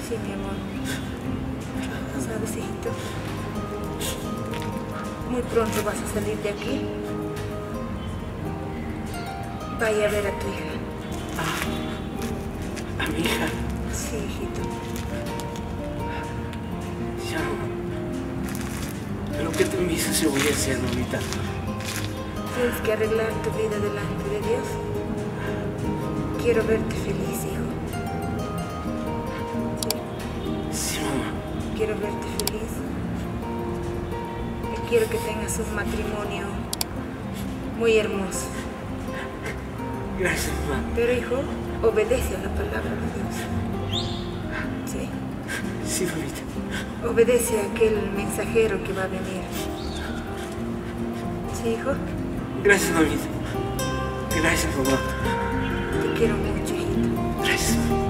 Sí, mi amor. ¿Sabes, hijito? Muy pronto vas a salir de aquí. Vaya a ver a tu hija. ¿A mi hija? Sí, hijito. Ya. ¿Pero qué te me dices yo voy a hacer, mamita? Tienes que arreglar tu vida delante de Dios. Quiero verte feliz, hijo. Sí, mamá. Quiero verte feliz. Y quiero que tengas un matrimonio muy hermoso. Gracias, mamá. Pero, hijo, obedece a la palabra de Dios. ¿Sí? Sí, mamita. Obedece a aquel mensajero que va a venir. ¿Sí, hijo? Gracias, mamita. Gracias, mamá. Te quiero mucho, hijito. Gracias, mamá.